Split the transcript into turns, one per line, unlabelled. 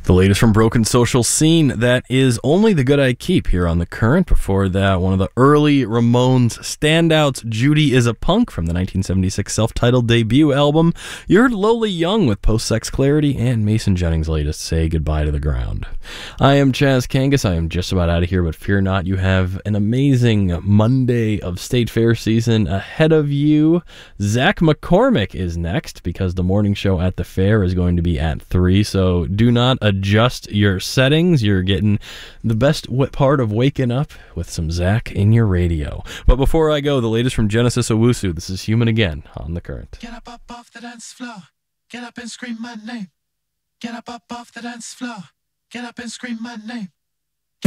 The latest from Broken Social Scene, that is Only the Good I Keep here on The Current. Before that, one of the early Ramones standouts, Judy is a Punk from the 1976 self-titled debut album. You heard Lola Young with Post-Sex Clarity and Mason Jennings' latest, Say Goodbye to the Ground. I am Chaz Kangas. I am just about out of here, but fear not, you have an amazing Monday of State Fair season ahead of you. Zach McCormick is next because the morning show at the fair is going to be at 3, so do not adjust your settings. You're getting the best part of waking up with some Zach in your radio. But before I go, the latest from Genesis Owusu. This is Human Again on The Current.
Get up off the dance floor. Get up and scream my name. Get up off the dance floor. Get up and scream my name.